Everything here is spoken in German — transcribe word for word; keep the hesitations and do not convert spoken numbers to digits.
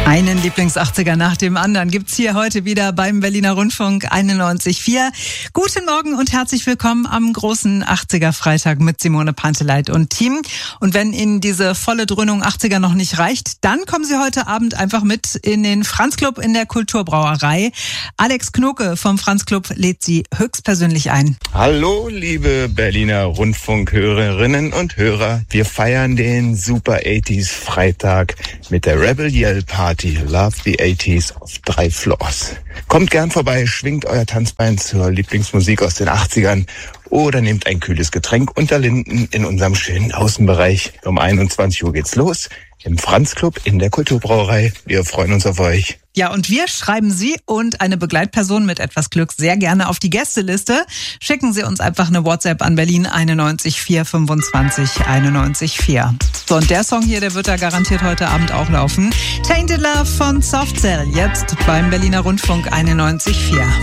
Einen Lieblings-achtziger nach dem anderen gibt's hier heute wieder beim Berliner Rundfunk einundneunzig Komma vier. Guten Morgen und herzlich willkommen am großen achtziger-Freitag mit Simone Panteleit und Team. Und wenn Ihnen diese volle Dröhnung achtziger noch nicht reicht, dann kommen Sie heute Abend einfach mit in den Franz-Club in der Kulturbrauerei. Alex Knoke vom Franz-Club lädt Sie höchstpersönlich ein. Hallo, liebe Berliner Rundfunk-Hörerinnen und Hörer. Wir feiern den Super achtziger Freitag mit der Rebel Yell Party. Love the achtziger auf drei Floors. Kommt gern vorbei, schwingt euer Tanzbein zur Lieblingsmusik aus den achtzigern oder nehmt ein kühles Getränk unter Linden in unserem schönen Außenbereich. Um einundzwanzig Uhr geht's los im Franz-Club in der Kulturbrauerei. Wir freuen uns auf euch. Ja, und wir schreiben Sie und eine Begleitperson mit etwas Glück sehr gerne auf die Gästeliste. Schicken Sie uns einfach eine WhatsApp an Berlin einundneunzig vier fünfundzwanzig einundneunzig vier. So, und der Song hier, der wird da garantiert heute Abend auch laufen. Tainted Love von Soft Cell, jetzt beim Berliner Rundfunk einundneunzig Komma vier.